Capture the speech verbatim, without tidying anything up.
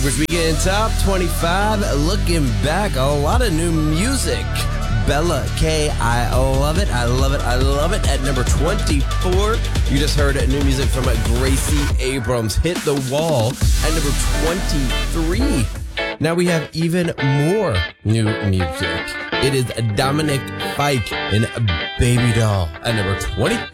Which we get in top twenty-five. Looking back, a lot of new music. Bella K, I love it, I love it, I love it. At number twenty-four, you just heard new music from Gracie Abrams, Hit the Wall. At number twenty-three, now we have even more new music. It is Dominic Fike and Baby Doll at number twenty-two.